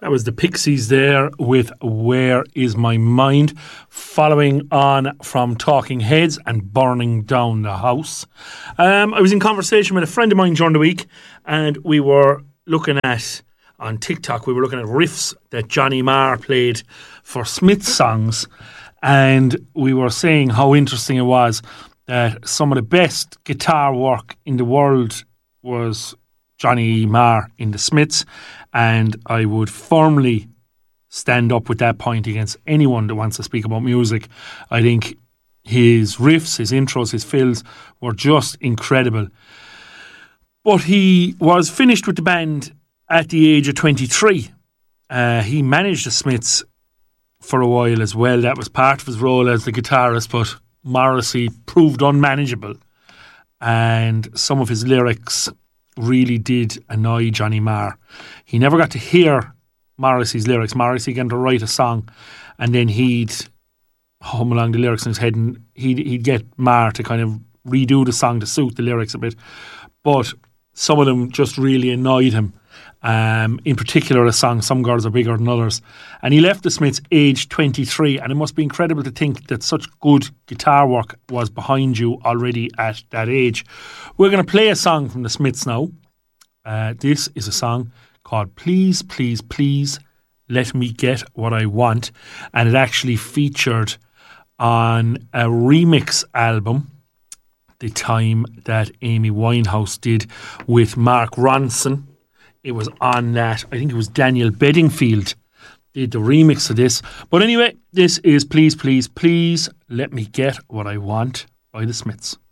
That was the Pixies there with Where Is My Mind, following on from Talking Heads and Burning Down the House. I was in conversation with a friend of mine during the week, and we were looking at, on TikTok, we were looking at riffs that Johnny Marr played for Smith songs, and we were saying how interesting it was that some of the best guitar work in the world was Johnny Marr in the Smiths, and I would firmly stand up with that point against anyone that wants to speak about music. I think his riffs, his intros, his fills were just incredible. But he was finished with the band at the age of 23. He managed the Smiths for a while as well. That was part of his role as the guitarist, but Morrissey proved unmanageable, and some of his lyrics really did annoy Johnny Marr. He never got to hear Morrissey's lyrics. Morrissey got to write a song, and then he'd hum along the lyrics in his head, and he'd get Marr to kind of redo the song to suit the lyrics a bit. But some of them just really annoyed him. In particular, a song, Some Girls Are Bigger Than Others. And he left the Smiths aged 23, and it must be incredible to think that such good guitar work was behind you already at that age. We're going to play a song from the Smiths now. This is a song called Please, Please, Please Let Me Get What I Want, and it actually featured on a remix album the time that Amy Winehouse did with Mark Ronson. It was on that. I think it was Daniel Bedingfield did the remix of this. But anyway, this is Please, Please, Please Let Me Get What I Want by the Smiths.